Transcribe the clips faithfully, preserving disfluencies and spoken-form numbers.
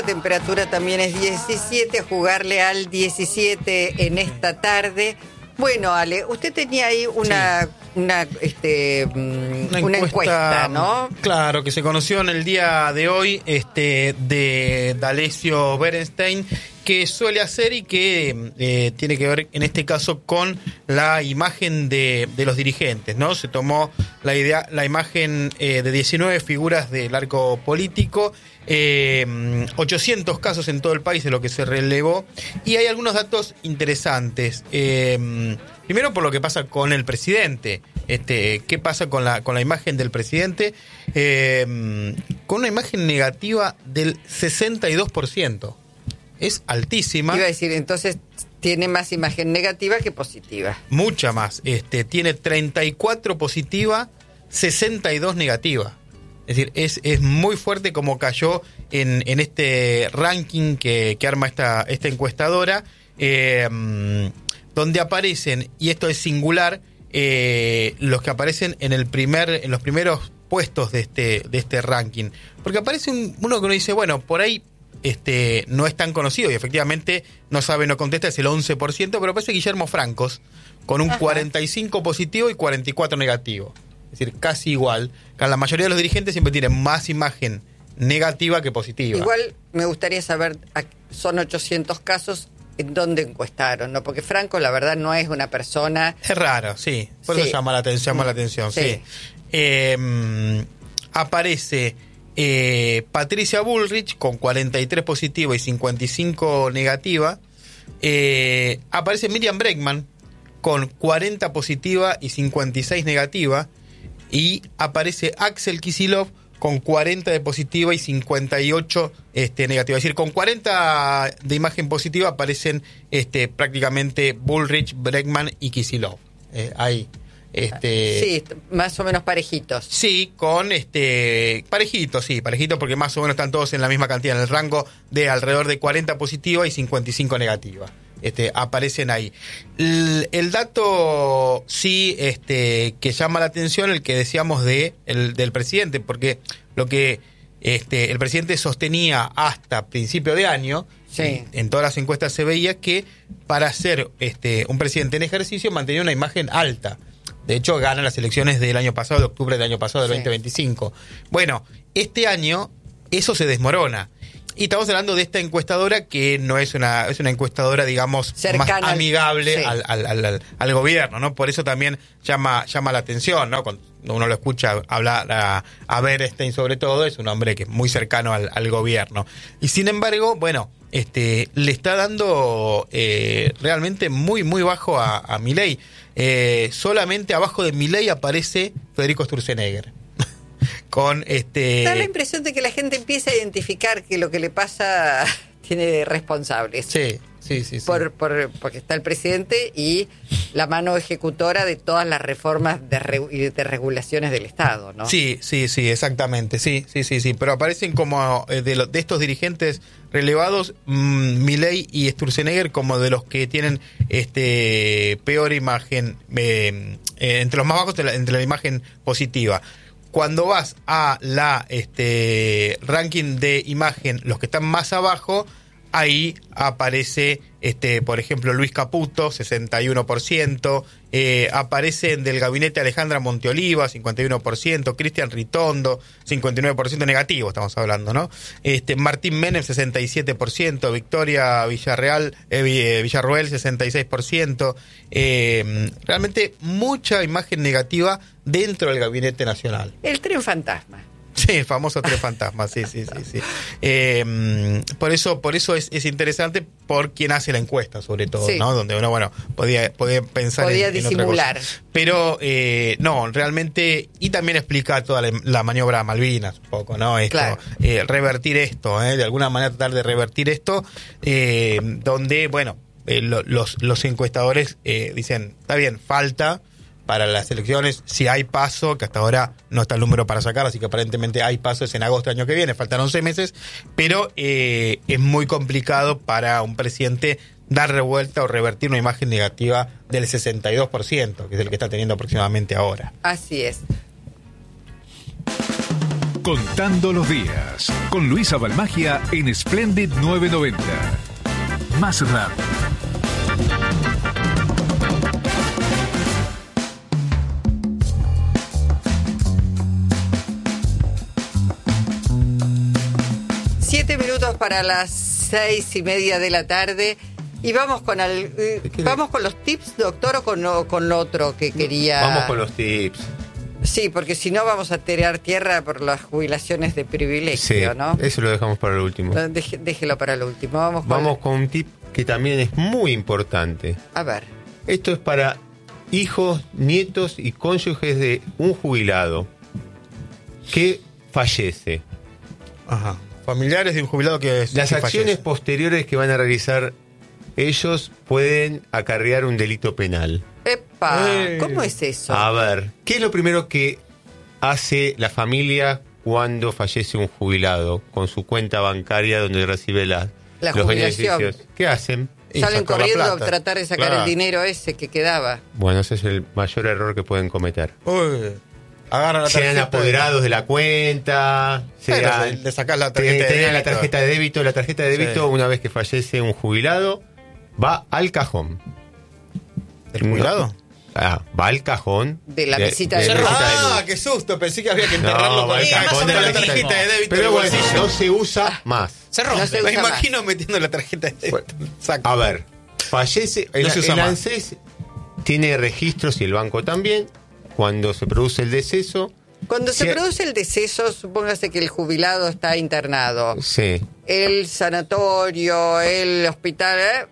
la temperatura también es diecisiete, jugarle al diecisiete en esta tarde. Bueno, Ale, usted tenía ahí una, sí. una, este, una, una encuesta, encuesta, ¿no? Claro, que se conoció en el día de hoy este, de D'Alessio Berenstein, que suele hacer y que eh, tiene que ver en este caso con la imagen de, de los dirigentes, ¿no? Se tomó la idea, la imagen eh, de diecinueve figuras del arco político, eh, ochocientos casos en todo el país de lo que se relevó, y hay algunos datos interesantes. Eh, primero por lo que pasa con el presidente. Este, ¿qué pasa con la con la imagen del presidente? Eh, con una imagen negativa del sesenta y dos por ciento. Es altísima. Iba a decir, entonces tiene más imagen negativa que positiva. Mucha más. Este, tiene treinta y cuatro positiva, sesenta y dos negativa. Es decir, es, es muy fuerte como cayó en, en este ranking que, que arma esta, esta encuestadora, eh, donde aparecen, y esto es singular, eh, los que aparecen en el primer, en los primeros puestos de este, de este ranking. Porque aparece un, uno que uno dice, bueno, por ahí Este, no es tan conocido y efectivamente no sabe, no contesta, es el once por ciento, pero aparece Guillermo Francos con un Ajá. cuarenta y cinco positivo y cuarenta y cuatro negativo. Es decir, casi igual. La mayoría de los dirigentes siempre tienen más imagen negativa que positiva. Igual me gustaría saber, son ochocientos casos, ¿en dónde encuestaron? ¿No? Porque Franco, la verdad, no es una persona... Es raro, sí. Por sí. eso llama la atención, llama la atención, sí. sí. Eh, aparece... Eh, Patricia Bullrich con cuarenta y tres positiva y cincuenta y cinco negativa. Eh, aparece Miriam Bregman con cuarenta positiva y cincuenta y seis negativa. Y aparece Axel Kicillof con cuarenta de positiva y cincuenta y ocho este, negativa. Es decir, con cuarenta de imagen positiva aparecen este, prácticamente Bullrich, Bregman y Kicillof. Eh, ahí. Este, sí, más o menos parejitos. Sí, con este parejitos, sí, parejitos porque más o menos están todos en la misma cantidad, en el rango de alrededor de cuarenta positiva y cincuenta y cinco negativa. Este, aparecen ahí. El, el dato sí este que llama la atención, el que decíamos de el, del presidente, porque lo que este el presidente sostenía hasta principio de año, sí. en todas las encuestas se veía que para ser este un presidente en ejercicio mantenía una imagen alta. De hecho, gana las elecciones del año pasado, de octubre del año pasado, del sí. veinte veinticinco. Bueno, este año eso se desmorona. Y estamos hablando de esta encuestadora que no es una es una encuestadora, digamos, cercana, más amigable sí. al, al, al, al, al gobierno, ¿no? Por eso también llama llama la atención, ¿no? Cuando uno lo escucha hablar a, a Berenstein sobre todo, es un hombre que es muy cercano al, al gobierno. Y sin embargo, bueno, este le está dando eh, realmente muy, muy bajo a, a Milei. Eh, solamente abajo de Milei aparece Federico Sturzenegger. Con este. Da la impresión de que la gente empieza a identificar que lo que le pasa tiene responsables. Sí, sí, sí. sí. Por, por, porque está el presidente y la mano ejecutora de todas las reformas de, re, de regulaciones del Estado, ¿no? Sí, sí, sí, exactamente. Sí, sí, sí, sí. Pero aparecen como eh, de, lo, de estos dirigentes relevados, mmm, Milei y Sturzenegger como de los que tienen este peor imagen, eh, eh, entre los más bajos, de la, entre la imagen positiva. Cuando vas a la este ranking de imagen, los que están más abajo, ahí aparece, este por ejemplo, Luis Caputo, sesenta y uno por ciento, eh, aparecen del gabinete Alejandra Monteoliva, cincuenta y uno por ciento, Cristian Ritondo, cincuenta y nueve por ciento negativo, estamos hablando, ¿no? Este Martín Menem, sesenta y siete por ciento, Victoria Villarreal, eh, Villarroel, sesenta y seis por ciento, eh, realmente mucha imagen negativa dentro del gabinete nacional. El tren fantasma. Sí, el famoso tren fantasma, sí, sí, sí, sí. Eh, por eso, por eso es, es interesante por quien hace la encuesta, sobre todo, sí. ¿no? Donde uno, bueno, podía, podía pensar podía en, en disimular. otra cosa. Pero eh, no, realmente, y también explica toda la, la maniobra Malvinas, un poco, ¿no? Esto, claro. eh, revertir esto, ¿eh? De alguna manera tratar de revertir esto, eh, donde, bueno, eh, lo, los, los encuestadores eh, dicen, está bien, falta para las elecciones, si hay paso, que hasta ahora no está el número para sacar, así que aparentemente hay pasos en agosto del año que viene, faltan once meses, pero eh, es muy complicado para un presidente dar revuelta o revertir una imagen negativa del sesenta y dos por ciento, que es el que está teniendo aproximadamente ahora. Así es. Contando los días, con Luisa Balmagia en Splendid novecientos noventa. Más rápido. Siete minutos para las seis y media de la tarde. Y vamos con el, eh, vamos con los tips, doctor, o con, o con lo otro que quería. Vamos con los tips. Sí, porque si no vamos a tirar tierra por las jubilaciones de privilegio, Sí, ¿no? eso lo dejamos para el último. Deje- déjelo para el último. Vamos con. Vamos con un tip que también es muy importante. A ver. Esto es para hijos, nietos y cónyuges de un jubilado que fallece. Ajá. Familiares de un jubilado que Las que acciones fallece. posteriores que van a realizar ellos pueden acarrear un delito penal. ¡Epa! Eh. ¿Cómo es eso? A ver, ¿qué es lo primero que hace la familia cuando fallece un jubilado con su cuenta bancaria donde recibe la, La los jubilación. beneficios? ¿Qué hacen? Y Salen sacar la corriendo a plata. tratar de sacar Claro. el dinero ese que quedaba. Bueno, ese es el mayor error que pueden cometer. Uy, agarran la Sean tarjeta. apoderados de la cuenta, Pero sean, le- le sacás la te- tarjeta de tengan la débito. tarjeta de débito. La tarjeta de débito, Sí. una vez que fallece un jubilado, va al cajón. ¿El jubilado? Ah, va al cajón. De la mesita de la luz. mesita de Ah, luz. qué susto. Pensé que había que No, enterrarlo va con al el cajón cajón de de la la tarjeta. tarjeta de débito. Pero del bueno, bolsillo. no se usa más. Se rompe. No se Me usa más. imagino metiendo la tarjeta de débito. Saco. A ver, fallece. El, No se usa el más. ANSES tiene registros y el banco también. Cuando se produce el deceso. Cuando se Sí. produce el deceso, supóngase que el jubilado está internado. Sí. El sanatorio, el hospital, ¿eh?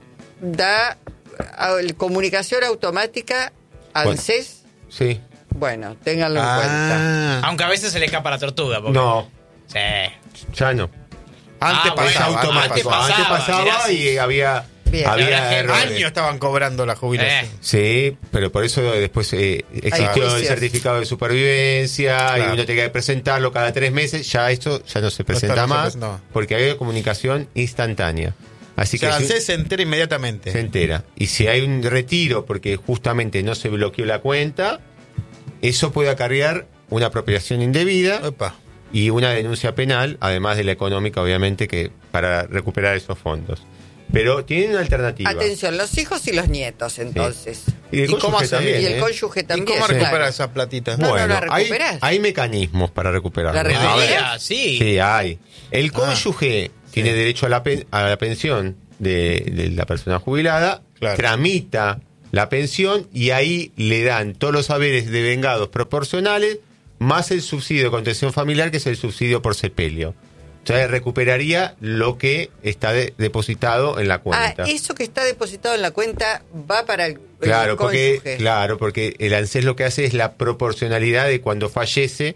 da a- comunicación automática a Bueno. ANSES. Sí. Bueno, ténganlo en cuenta. Ah, Aunque a veces se le escapa la tortuga. Porque... No, Sí. ya no. antes Ah, bueno, Es pasaba. automático. antes pasaba, Antes pasaba mirá, y sí. había, Bien. había Ahora, errores. Años estaban cobrando la jubilación. Eh. Sí, pero por eso después eh, existió el juicios. certificado de supervivencia Claro. y uno tenía que presentarlo cada tres meses. Ya esto ya no se presenta no se más presenta más. porque hay comunicación instantánea. Así O sea, que si- ANSES se entera inmediatamente. se entera. Y si hay un retiro porque justamente no se bloqueó la cuenta, eso puede acarrear una apropiación indebida Epa. y una denuncia penal, además de la económica, obviamente, que para recuperar esos fondos. Pero tienen una alternativa. Atención, los hijos y los nietos, entonces. Y el ¿Y cómo cónyuge hace? también, Y el ¿eh? cónyuge ¿Y también. cómo claro. recupera esa platita? No, no Bueno, la hay, recuperás. hay mecanismos para recuperarlo. ¿La A ver, Debería, sí. sí, hay. Ah. El cónyuge tiene derecho a la, pen- a la pensión de, de la persona jubilada, Claro. tramita la pensión y ahí le dan todos los haberes devengados proporcionales más el subsidio de contención familiar, que es el subsidio por sepelio. Entonces recuperaría lo que está de- depositado en la Ah, cuenta. eso que está depositado en la cuenta va para el, el Claro, porque, cónyuge. claro, porque el ANSES lo que hace es la proporcionalidad de cuando fallece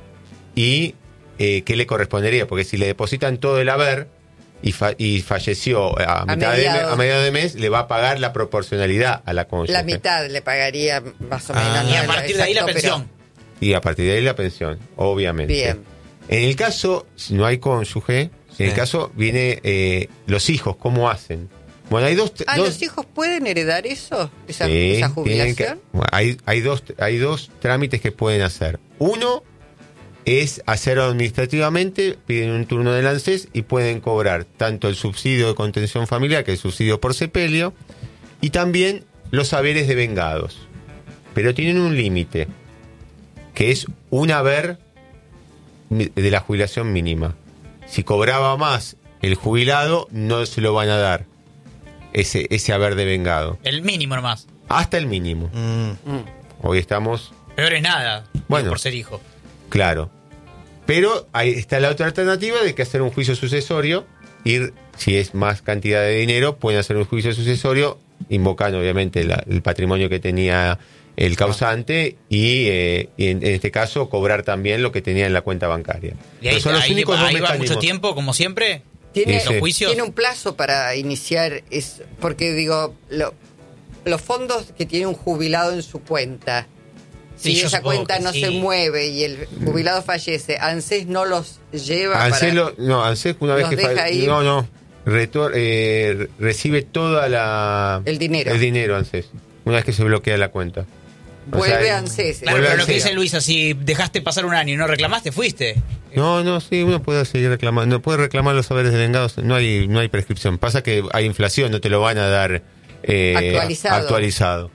y eh, qué le correspondería, porque si le depositan todo el haber y, fa- y falleció a, mitad de, mediados. me- a mediados de mes, le va a pagar la proporcionalidad a la cónyuge. La mitad le pagaría más o menos. Ah. no Y a es partir de ahí la exacto, pero- pensión. Y a partir de ahí la pensión, obviamente. Bien. En el caso, si no hay cónyuge, Sí. en el caso viene eh, los hijos, ¿cómo hacen? Bueno, hay dos... Ah, dos ¿los hijos pueden heredar eso? ¿Esa, Sí, esa tienen que- jubilación? bueno, hay, hay, dos, hay dos trámites que pueden hacer. Uno es hacerlo administrativamente, piden un turno del ANSES y pueden cobrar tanto el subsidio de contención familiar, que es el subsidio por sepelio, y también los haberes devengados. Pero tienen un límite, que es un haber mi- de la jubilación mínima. Si cobraba más el jubilado, no se lo van a dar ese, ese haber devengado. El mínimo nomás. Hasta el mínimo. Mm. Mm. Hoy estamos, Peor es nada. digo, Bueno. por ser hijo. claro. Pero ahí está la otra alternativa de que hacer un juicio sucesorio, ir, si es más cantidad de dinero, pueden hacer un juicio sucesorio, invocando obviamente la- el patrimonio que tenía el causante y, eh, y en, en este caso cobrar también lo que tenía en la cuenta bancaria. Y ahí, Pero son los ahí- únicos dos ahí va mucho mecanismos. tiempo, como siempre. Tiene, Sí, los sí. juicios. tiene un plazo para iniciar, es porque digo, lo- los fondos que tiene un jubilado en su cuenta, Sí, si yo esa supongo cuenta que no sí. se mueve y el jubilado fallece, ANSES no los lleva ANSES, para... lo- no, ANSES una vez Los que deja fa- ahí. no, no, retor- eh, recibe toda la El dinero. el dinero ANSES, una vez que se bloquea la cuenta. Vuelve O sea, a ANSES. Claro, Vuelve pero al lo que SEA. dice Luisa, si dejaste pasar un año y no reclamaste, fuiste. No, no, sí, uno puede seguir reclamando, no puede reclamar los saberes devengados, no hay, no hay prescripción. Pasa que hay inflación, no te lo van a dar eh, Actualizado. actualizado.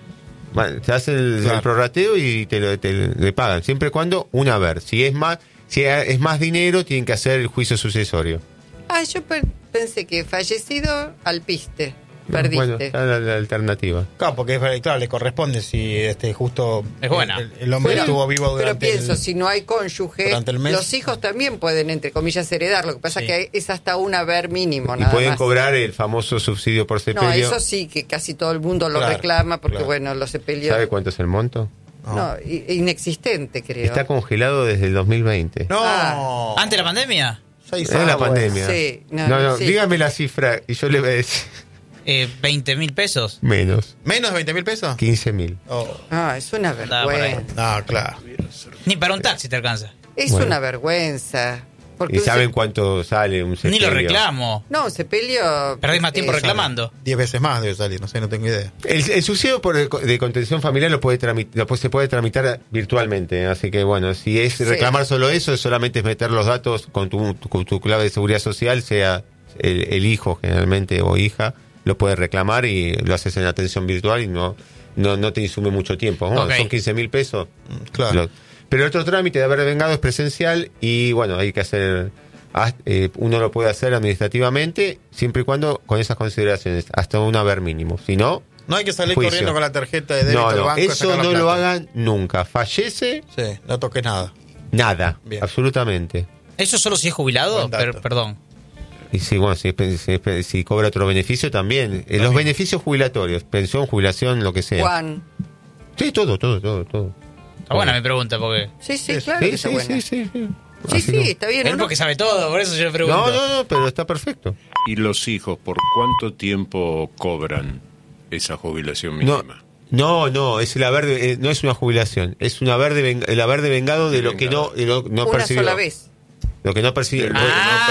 Bueno, te hacen el, Claro. el prorrateo y te lo te, le pagan, siempre y cuando una vez. Si es más, si es más dinero, tienen que hacer el juicio sucesorio. Ah, yo per- pensé que fallecido al piste. Perdiste. Bueno, está la, la alternativa. Claro, porque claro, le corresponde si este justo Es buena. el, el hombre Pero- estuvo vivo Pero durante pienso, el, si no hay cónyuge, durante el mes. los hijos también pueden, entre comillas, heredar. Lo que pasa Sí. que es hasta un haber mínimo, Y nada pueden más. cobrar el famoso subsidio por No, sepelio. eso sí, que casi todo el mundo lo Claro, reclama, porque claro. bueno, los sepelios... ¿Sabe cuánto es el monto? No, i- inexistente, creo. Está congelado desde el dos mil veinte. No, Ah. ¿Antes de la pandemia? seis Es la años. pandemia. Sí, no, no, no, sí. dígame la cifra y yo le voy a decir Eh, ¿veinte mil pesos? menos, ¿Menos de veinte mil pesos? quince mil. Oh, Ah, es una Andaba por ahí. vergüenza. no, claro. Ni para un taxi te alcanza. Es Bueno. una vergüenza. Porque ¿Y un saben se- cuánto sale un Ni sepelio? lo reclamo. No, un sepelio... Perdés más tiempo eh, reclamando. Diez veces más debe salir, no sé, no tengo idea. El, el subsidio por el- de contención familiar lo puede tramitar, lo puede- se puede tramitar virtualmente, así que bueno, si es Sí. reclamar solo eso, es solamente es meter los datos con tu, con tu clave de seguridad social, sea el, el hijo generalmente o hija, lo puede reclamar y lo haces en atención virtual y no no, no te insume mucho tiempo. Bueno, Ok. son quince mil pesos. Claro. Lo- pero el otro trámite de haber vengado es presencial y bueno, hay que hacer, haz- eh, uno lo puede hacer administrativamente siempre y cuando con esas consideraciones, hasta un haber mínimo. Si no, No hay que salir Juicio. corriendo con la tarjeta de débito no, del no, banco. y eso sacar la no lo plata. hagan nunca. Fallece, Sí, no toques nada. nada, Bien. absolutamente. ¿Eso solo si es jubilado? Buen dato. Per- perdón. Y si, bueno, si, si- si cobra otro beneficio también. Eh, Los beneficios jubilatorios, pensión, jubilación, lo que sea. Juan. Sí, todo, todo, todo, todo. Está buena mi pregunta, porque... Sí, sí, Sí, claro Sí, que está sí, buena. sí, sí, sí. Sí, Así sí, que- está bien. Él uno- porque sabe todo, por eso yo le pregunto. No, no, no, pero está perfecto. ¿Y los hijos por cuánto tiempo cobran esa jubilación No, mínima? no, no, es el haber de- eh, no es una jubilación, es un haber de ven- el haber de vengado de De lo que no, vengado. de lo no Una percibió. sola vez. Lo que no percibió. Del-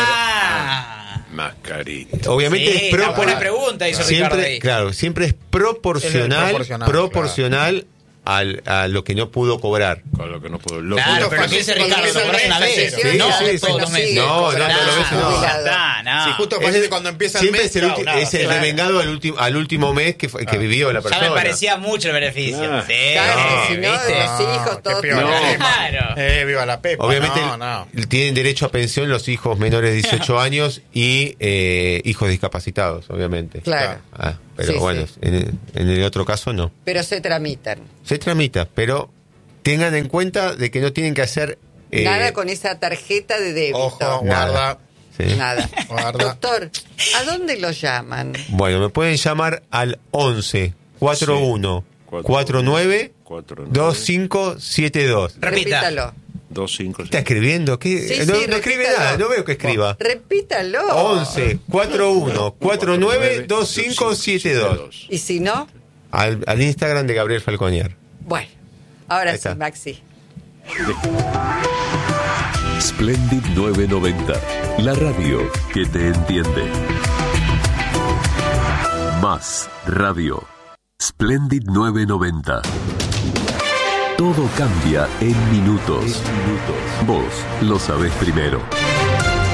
Ah. Obviamente Sí, es está propor- buena pregunta hizo Ricardo siempre, ahí. claro, siempre es proporcional, Es proporcional, proporcional al, a lo que no pudo cobrar. Con lo que no puedo. Lo Claro, puedo pero hacer. dice Cuando Ricardo, empieza lo cobras el una mes, vez. sí, sí, no sí, todos sí, los sí. meses. No, no, no, Nah, lo ves, no. Jubilado. nah, nah. Si justo Es fallece el- cuando empieza el siempre mes, es el, chao, ulti- nada, es el claro. devengado al, último al último mes que, fue- que vivió la Ya persona. me parecía mucho el beneficio. Ah. Sí, Claro, sí, si no, ¿viste? los hijos, qué todos piola. tienen- Claro. Eh, viva la Pepa. Obviamente no, no. tienen derecho a pensión los hijos menores de dieciocho años y eh, hijos discapacitados, obviamente. Claro. Ah, pero Sí, bueno, sí. En, en el otro caso no. Pero se tramitan. Se tramita, pero tengan en cuenta de que no tienen que hacer... eh, Nada con esa tarjeta de débito. Ojo, Nada. guarda. sí. Nada. Guarda. Doctor, ¿a dónde lo llaman? Bueno, me pueden llamar al once cuarenta y uno cuarenta y nueve veinticinco setenta y dos. Repita. Repítalo. Dos, cinco, ¿Está escribiendo? ¿Qué? Sí, no, sí, no escribe repítalo. nada, no veo que escriba. Repítalo. once cuarenta y uno cuarenta y nueve veinticinco setenta y dos. Y si no, Al, al Instagram de Gabriel Falconier. bueno. Ahora Ahí sí, está. Maxi. Splendid novecientos noventa, la radio que te entiende. Más radio. Splendid novecientos noventa. Todo cambia en minutos. Vos lo sabés primero.